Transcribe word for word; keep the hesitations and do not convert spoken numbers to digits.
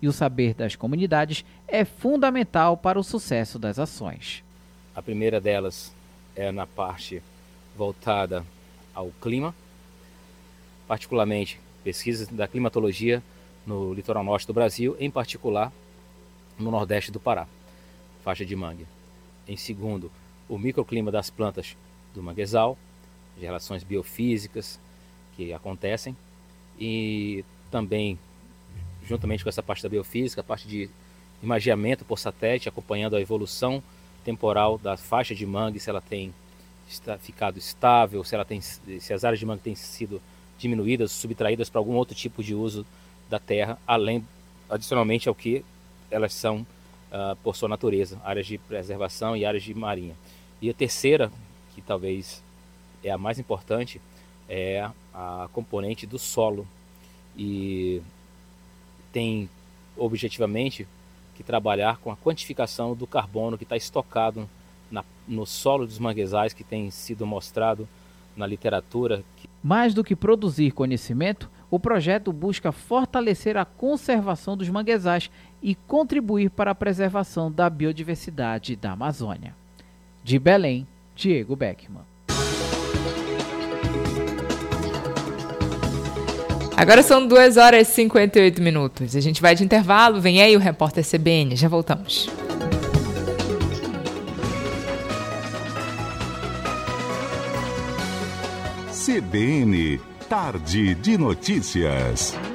e o saber das comunidades é fundamental para o sucesso das ações. A primeira delas é na parte voltada ao clima, particularmente pesquisas da climatologia no litoral norte do Brasil, em particular no nordeste do Pará, faixa de mangue. Em segundo, o microclima das plantas do manguezal, de relações biofísicas que acontecem, e também, juntamente com essa parte da biofísica, a parte de imageamento por satélite, acompanhando a evolução temporal da faixa de mangue, se ela tem está, ficado estável, se, ela tem, se as áreas de mangue têm sido diminuídas, subtraídas para algum outro tipo de uso da terra, além, adicionalmente, ao que elas são uh, por sua natureza, áreas de preservação e áreas de marinha. E a terceira, que talvez é a mais importante, é a componente do solo, e tem objetivamente que trabalhar com a quantificação do carbono que está estocado na, no solo dos manguezais, que tem sido mostrado na literatura. Mais do que produzir conhecimento, o projeto busca fortalecer a conservação dos manguezais e contribuir para a preservação da biodiversidade da Amazônia. De Belém, Diego Beckman. Agora são duas horas e cinquenta e oito minutos. A gente vai de intervalo, vem aí o repórter C B N, já voltamos. C B N, Tarde de Notícias.